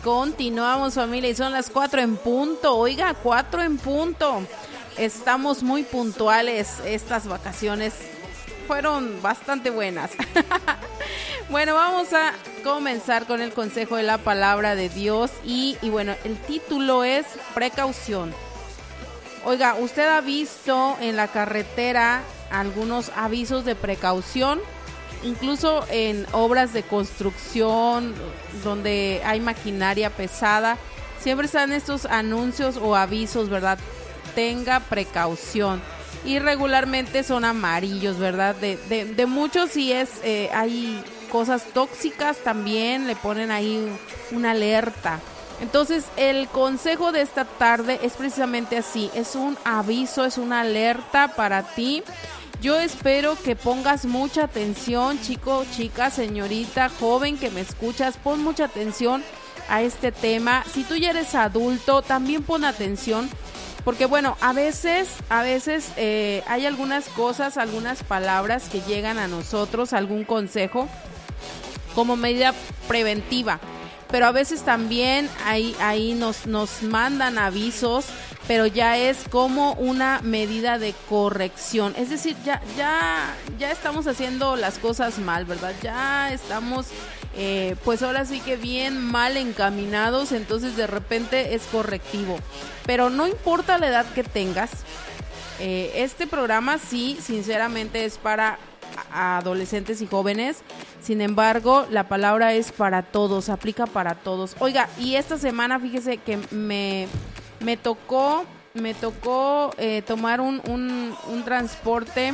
Continuamos, familia, y son las 4 en punto. Oiga, 4 en punto. Estamos muy puntuales. Estas vacaciones fueron bastante buenas. Bueno, vamos a comenzar con el consejo de la palabra de Dios. Y bueno, el título es Precaución. Oiga, ¿usted ha visto en la carretera algunos avisos de precaución? Incluso en obras de construcción donde hay maquinaria pesada, siempre están estos anuncios o avisos, ¿verdad? Tenga precaución. Y regularmente son amarillos, ¿verdad? De muchos sí hay cosas tóxicas también, le ponen ahí una alerta. Entonces el consejo de esta tarde es precisamente así, es un aviso, es una alerta para ti. Yo espero que pongas mucha atención, chico, chica, señorita, joven que me escuchas, pon mucha atención a este tema. Si tú ya eres adulto, también pon atención, porque bueno, a veces hay algunas cosas, algunas palabras que llegan a nosotros, algún consejo como medida preventiva, pero a veces también ahí nos mandan avisos, pero ya es como una medida de corrección. Es decir, ya estamos haciendo las cosas mal, ¿verdad? Ya estamos, pues ahora sí que bien mal encaminados, entonces de repente es correctivo. Pero no importa la edad que tengas, este programa sí, sinceramente es para adolescentes y jóvenes. Sin embargo, la palabra es para todos, aplica para todos. Oiga, y esta semana fíjese que me tocó tomar un transporte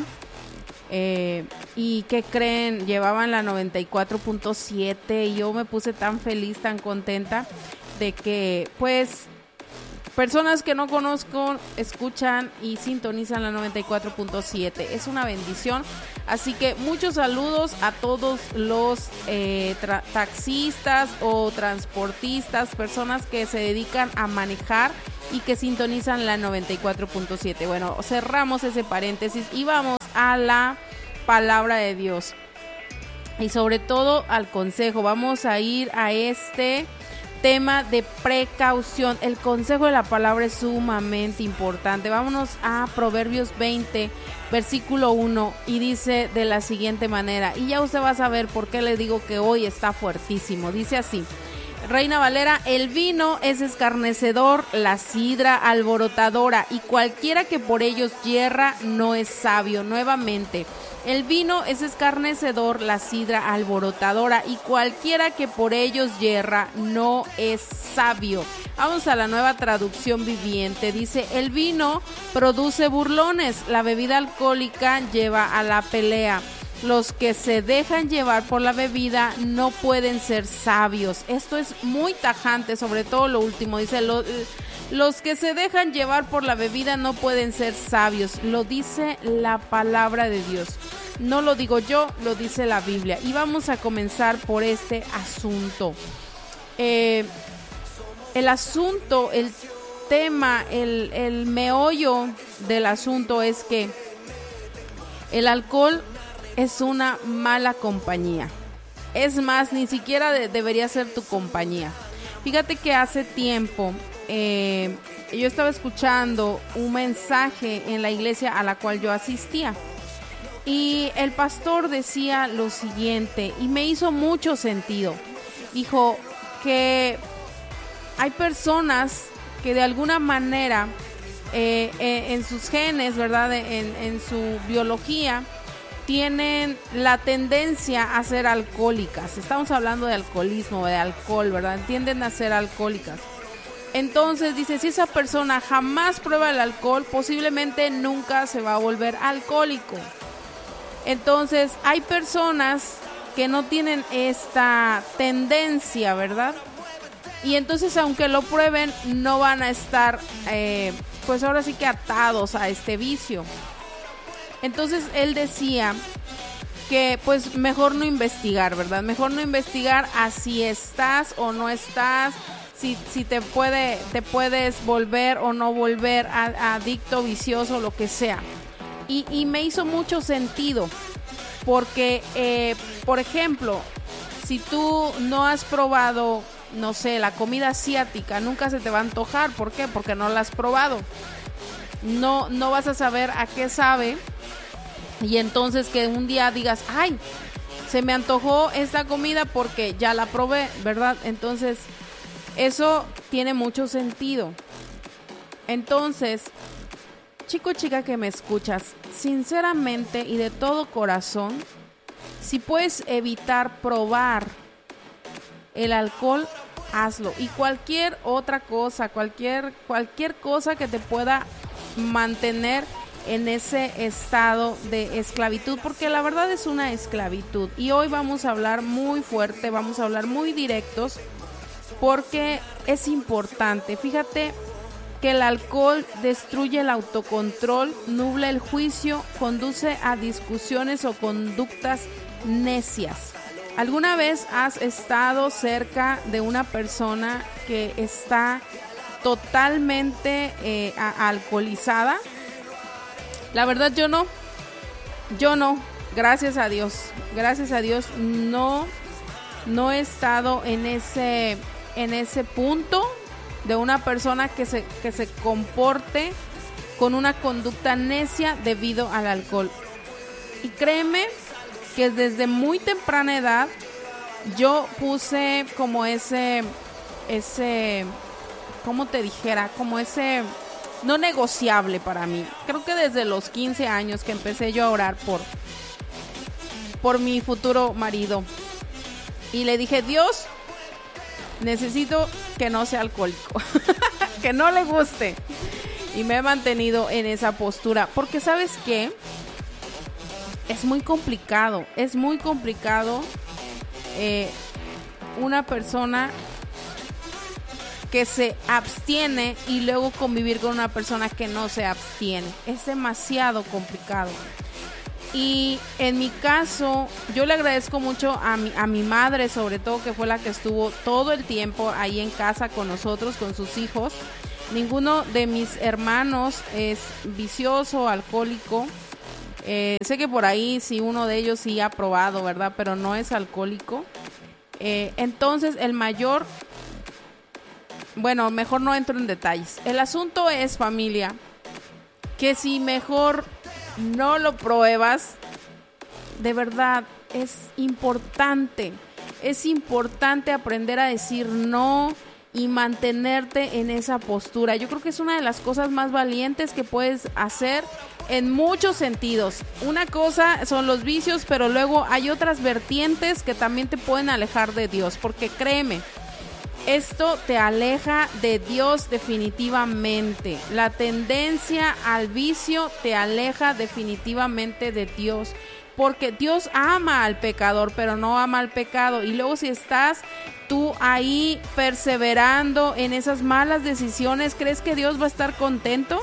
y ¿qué creen? Llevaban la 94.7 y yo me puse tan feliz, tan contenta de que pues personas que no conozco escuchan y sintonizan la 94.7. Es una bendición. Así que muchos saludos a todos los taxistas o transportistas, personas que se dedican a manejar y que sintonizan la 94.7. Bueno, cerramos ese paréntesis y vamos a la palabra de Dios. Y sobre todo al consejo. Vamos a ir a este tema de precaución. El consejo de la palabra es sumamente importante. Vámonos a Proverbios 20, versículo 1, y dice de la siguiente manera, y ya usted va a saber por qué le digo que hoy está fuertísimo. Dice así, Reina Valera: el vino es escarnecedor, la sidra alborotadora, y cualquiera que por ellos yerra no es sabio. Nuevamente, el vino es escarnecedor, la sidra alborotadora, y cualquiera que por ellos yerra no es sabio. Vamos a la Nueva Traducción Viviente. Dice, el vino produce burlones, la bebida alcohólica lleva a la pelea. Los que se dejan llevar por la bebida no pueden ser sabios. Esto es muy tajante, sobre todo lo último. Dice, los que se dejan llevar por la bebida no pueden ser sabios. Lo dice la palabra de Dios. No lo digo yo, lo dice la Biblia. Y vamos a comenzar por este asunto. El asunto, el tema, el meollo del asunto es que el alcohol es una mala compañía. Es más, ni siquiera debería ser tu compañía. Fíjate que hace tiempo yo estaba escuchando un mensaje en la iglesia a la cual yo asistía. Y el pastor decía lo siguiente, y me hizo mucho sentido. Dijo que hay personas que de alguna manera en sus genes, ¿verdad? En su biología, tienen la tendencia a ser alcohólicas. Estamos hablando de alcoholismo, de alcohol, ¿verdad? Tienden a ser alcohólicas. Entonces dice, si esa persona jamás prueba el alcohol, posiblemente nunca se va a volver alcohólico. Entonces hay personas que no tienen esta tendencia, ¿verdad? Y entonces aunque lo prueben, no van a estar, pues ahora sí que atados a este vicio. Entonces él decía que pues mejor no investigar, ¿verdad? Mejor no investigar a si estás o no estás, si te puedes volver o no volver adicto, vicioso, lo que sea. Y me hizo mucho sentido porque, por ejemplo, si tú no has probado no sé, la comida asiática, nunca se te va a antojar. ¿Por qué? Porque no la has probado. No vas a saber a qué sabe. Y entonces que un día digas, ay, se me antojó esta comida porque ya la probé, ¿verdad? Entonces, eso tiene mucho sentido. Entonces, chico, chica que me escuchas, sinceramente y de todo corazón, si puedes evitar probar el alcohol, hazlo. Y cualquier otra cosa, cualquier cosa que te pueda mantener en ese estado de esclavitud, porque la verdad es una esclavitud. Y hoy vamos a hablar muy fuerte, vamos a hablar muy directos, porque es importante. Fíjate que el alcohol destruye el autocontrol, nubla el juicio, conduce a discusiones o conductas necias. ¿Alguna vez has estado cerca de una persona que está totalmente alcoholizada? La verdad yo no, gracias a Dios, no he estado en ese punto de una persona que se comporte con una conducta necia debido al alcohol. Y créeme que desde muy temprana edad yo puse como ese, ¿cómo te dijera? Como ese no negociable para mí. Creo que desde los 15 años que empecé yo a orar por mi futuro marido. Y le dije, Dios, necesito que no sea alcohólico, que no le guste. Y me he mantenido en esa postura, porque ¿sabes qué? Es muy complicado una persona que se abstiene y luego convivir con una persona que no se abstiene. Es demasiado complicado. Y en mi caso, yo le agradezco mucho a mi madre, sobre todo, que fue la que estuvo todo el tiempo ahí en casa con nosotros, con sus hijos. Ninguno de mis hermanos es vicioso, alcohólico. Sé que por ahí sí uno de ellos sí ha probado, ¿verdad? Pero no es alcohólico. Entonces el mayor, bueno, mejor no entro en detalles. El asunto es, familia, que si mejor no lo pruebas, de verdad es importante aprender a decir no y mantenerte en esa postura. Yo creo que es una de las cosas más valientes que puedes hacer en muchos sentidos. Una cosa son los vicios, pero luego hay otras vertientes que también te pueden alejar de Dios, porque créeme, esto te aleja de Dios definitivamente. La tendencia al vicio te aleja definitivamente de Dios, porque Dios ama al pecador, pero no ama al pecado. Y luego si estás tú ahí perseverando en esas malas decisiones, ¿crees que Dios va a estar contento?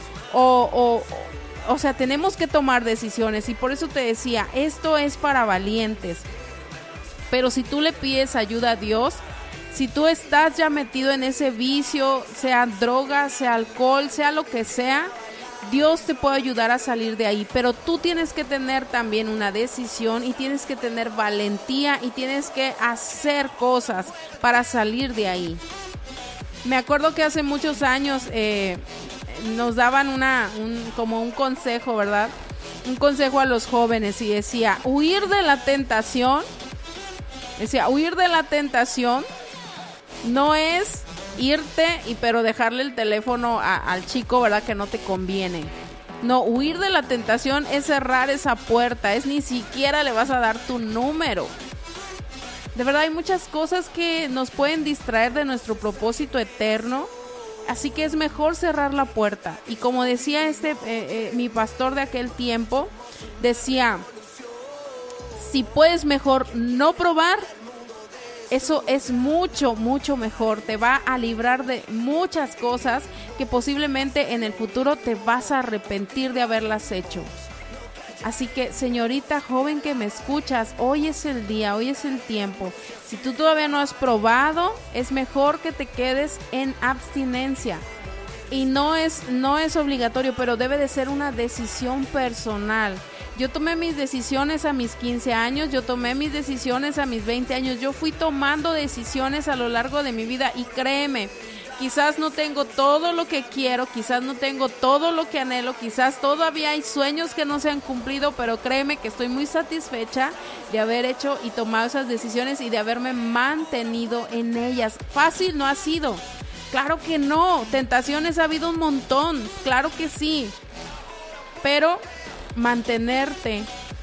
O sea, tenemos que tomar decisiones, y por eso te decía, esto es para valientes. Pero si tú le pides ayuda a Dios, si tú estás ya metido en ese vicio, sea droga, sea alcohol, sea lo que sea, Dios te puede ayudar a salir de ahí. Pero tú tienes que tener también una decisión, y tienes que tener valentía, y tienes que hacer cosas para salir de ahí. Me acuerdo que hace muchos años nos daban como un consejo, ¿verdad? Un consejo a los jóvenes, y decía, huir de la tentación. Huir de la tentación no es irte pero dejarle el teléfono al chico, ¿verdad? Que no te conviene. No, huir de la tentación es cerrar esa puerta, es ni siquiera le vas a dar tu número. De verdad hay muchas cosas que nos pueden distraer de nuestro propósito eterno, así que es mejor cerrar la puerta. Y como decía mi pastor de aquel tiempo, decía, si puedes mejor no probar, eso es mucho, mucho mejor. Te va a librar de muchas cosas que posiblemente en el futuro te vas a arrepentir de haberlas hecho. Así que, señorita joven que me escuchas, hoy es el día, hoy es el tiempo. Si tú todavía no has probado, es mejor que te quedes en abstinencia. Y no es obligatorio, pero debe de ser una decisión personal. Yo tomé mis decisiones a mis 15 años, yo tomé mis decisiones a mis 20 años, yo fui tomando decisiones a lo largo de mi vida y créeme, quizás no tengo todo lo que quiero, quizás no tengo todo lo que anhelo, quizás todavía hay sueños que no se han cumplido, pero créeme que estoy muy satisfecha de haber hecho y tomado esas decisiones y de haberme mantenido en ellas. Fácil no ha sido, claro que no, tentaciones ha habido un montón, claro que sí, pero mantenerte,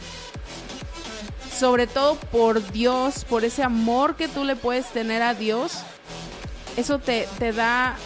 sobre todo por Dios, por ese amor que tú le puedes tener a Dios, eso te da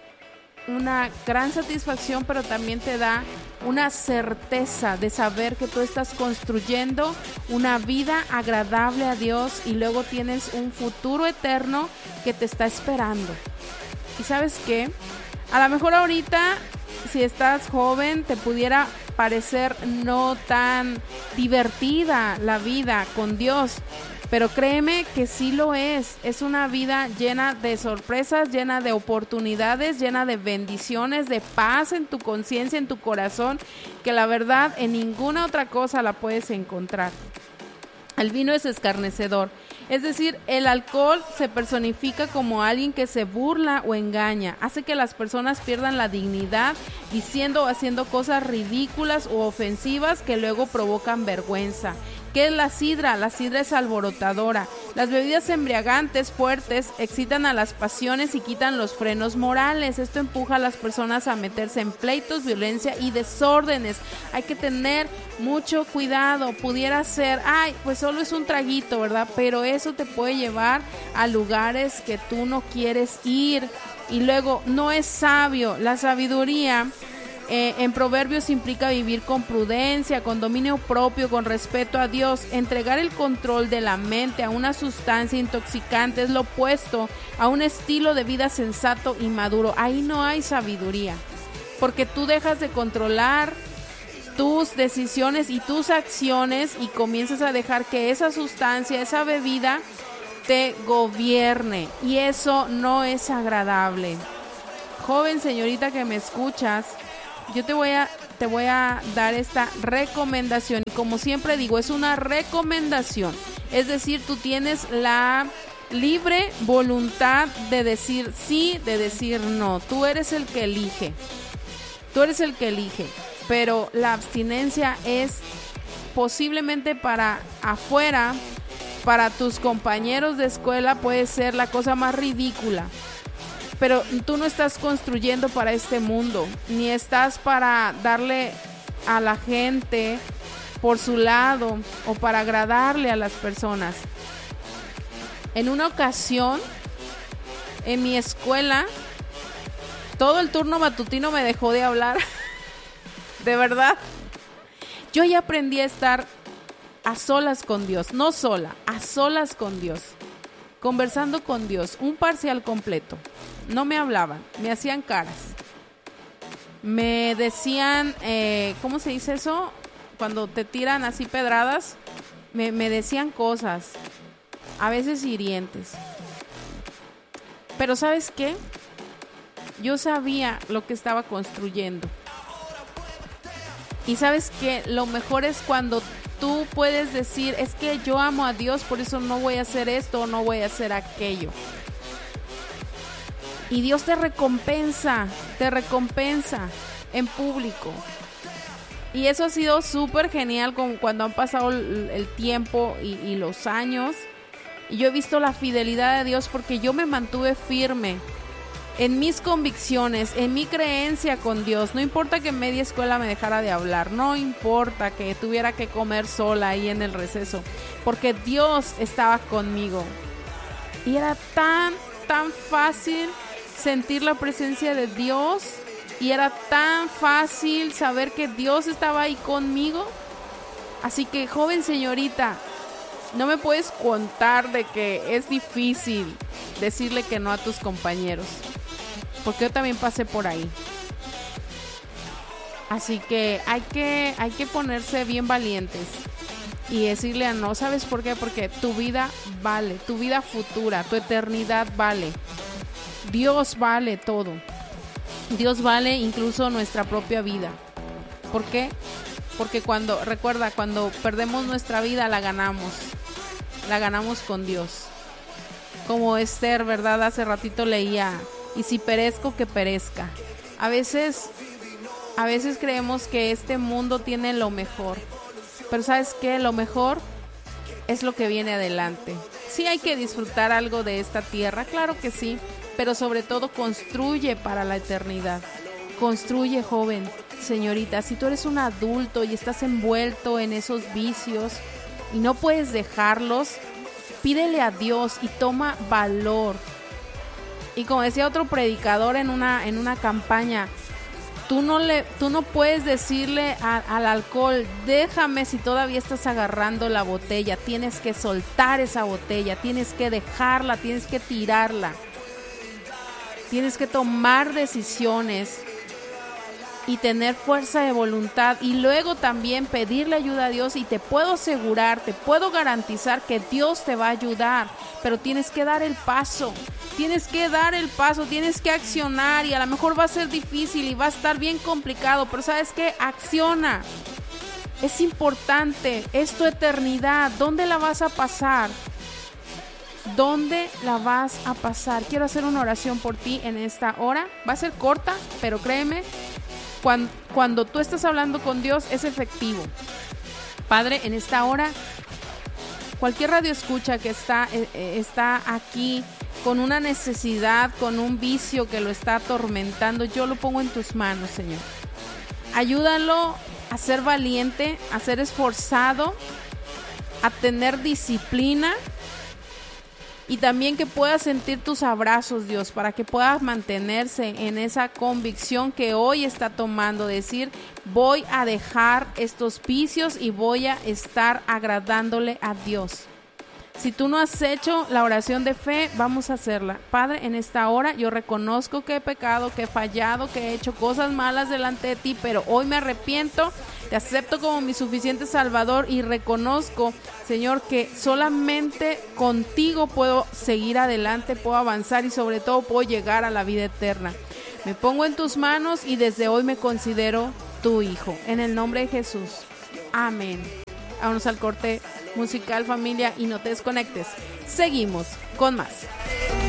una gran satisfacción, pero también te da una certeza de saber que tú estás construyendo una vida agradable a Dios y luego tienes un futuro eterno que te está esperando. ¿Y sabes qué? A lo mejor ahorita, si estás joven, te pudiera parecer no tan divertida la vida con Dios, pero créeme que sí lo es una vida llena de sorpresas, llena de oportunidades, llena de bendiciones, de paz en tu conciencia, en tu corazón, que la verdad en ninguna otra cosa la puedes encontrar. El vino es escarnecedor, es decir, el alcohol se personifica como alguien que se burla o engaña, hace que las personas pierdan la dignidad diciendo o haciendo cosas ridículas o ofensivas que luego provocan vergüenza. ¿Qué es la sidra? La sidra es alborotadora. Las bebidas embriagantes fuertes excitan a las pasiones y quitan los frenos morales. Esto empuja a las personas a meterse en pleitos, violencia y desórdenes. Hay que tener mucho cuidado. Pudiera ser, pues solo es un traguito, ¿verdad? Pero eso te puede llevar a lugares que tú no quieres ir. Y luego, no es sabio. La sabiduría en Proverbios implica vivir con prudencia, con dominio propio, con respeto a Dios. Entregar el control de la mente a una sustancia intoxicante es lo opuesto a un estilo de vida sensato y maduro. Ahí no hay sabiduría, porque tú dejas de controlar tus decisiones y tus acciones y comienzas a dejar que esa sustancia, esa bebida te gobierne, y eso no es agradable. Joven, señorita que me escuchas, yo te voy a dar esta recomendación, y como siempre digo, es una recomendación, es decir, tú tienes la libre voluntad de decir sí, de decir no, tú eres el que elige, pero la abstinencia es posiblemente para afuera, para tus compañeros de escuela puede ser la cosa más ridícula. Pero tú no estás construyendo para este mundo, ni estás para darle a la gente por su lado o para agradarle a las personas. En una ocasión, en mi escuela, todo el turno matutino me dejó de hablar. De verdad. Yo ya aprendí a estar a solas con Dios, no sola, a solas con Dios, conversando con Dios, un parcial completo. No me hablaban, me hacían caras, me decían, ¿cómo se dice eso? Cuando te tiran así pedradas, me decían cosas, a veces hirientes. Pero ¿sabes qué? Yo sabía lo que estaba construyendo. Y ¿sabes qué? Lo mejor es cuando tú puedes decir, es que yo amo a Dios, por eso no voy a hacer esto o no voy a hacer aquello. Y Dios te recompensa en público. Y eso ha sido súper genial cuando han pasado el tiempo y los años. Y yo he visto la fidelidad de Dios porque yo me mantuve firme en mis convicciones, en mi creencia con Dios. No importa que en media escuela me dejara de hablar, no importa que tuviera que comer sola ahí en el receso, porque Dios estaba conmigo. Y era tan fácil sentir la presencia de Dios, y era tan fácil saber que Dios estaba ahí conmigo. Así que, joven señorita, no me puedes contar de que es difícil decirle que no a tus compañeros, porque yo también pasé por ahí. Así que hay que ponerse bien valientes y decirle a no. ¿Sabes por qué? Porque tu vida vale, tu vida futura, tu eternidad vale. Dios vale todo. Dios vale incluso nuestra propia vida. ¿Por qué? porque cuando perdemos nuestra vida la ganamos con Dios. Como Esther, ¿verdad? Hace ratito leía, y si perezco, que perezca. A veces creemos que este mundo tiene lo mejor, pero ¿sabes qué? Lo mejor es lo que viene adelante. Sí hay que disfrutar algo de esta tierra, claro que sí, pero sobre todo construye para la eternidad. Construye, joven, señorita. Si tú eres un adulto y estás envuelto en esos vicios y no puedes dejarlos, pídele a Dios y toma valor. Y como decía otro predicador en una campaña, tú no puedes decirle al alcohol, déjame, si todavía estás agarrando la botella. Tienes que soltar esa botella, tienes que dejarla, tienes que tirarla. Tienes que tomar decisiones y tener fuerza de voluntad, y luego también pedirle ayuda a Dios, y te puedo asegurar, te puedo garantizar que Dios te va a ayudar, pero tienes que dar el paso, tienes que accionar, y a lo mejor va a ser difícil y va a estar bien complicado, pero ¿sabes qué? Acciona. Es importante, es tu eternidad. ¿Dónde la vas a pasar? ¿Dónde la vas a pasar? Quiero hacer una oración por ti en esta hora. Va a ser corta, pero créeme, cuando tú estás hablando con Dios es efectivo. Padre, en esta hora, cualquier radio escucha que está aquí con una necesidad, con un vicio que lo está atormentando, yo lo pongo en tus manos, Señor. Ayúdalo a ser valiente, a ser esforzado, a tener disciplina, y también que pueda sentir tus abrazos, Dios, para que pueda mantenerse en esa convicción que hoy está tomando, decir, voy a dejar estos vicios y voy a estar agradándole a Dios. Si tú no has hecho la oración de fe, vamos a hacerla. Padre, en esta hora yo reconozco que he pecado, que he fallado, que he hecho cosas malas delante de ti, pero hoy me arrepiento, te acepto como mi suficiente Salvador y reconozco, Señor, que solamente contigo puedo seguir adelante, puedo avanzar y sobre todo puedo llegar a la vida eterna. Me pongo en tus manos y desde hoy me considero tu hijo. En el nombre de Jesús. Amén. Vámonos al corte musical, familia, y no te desconectes. Seguimos con más.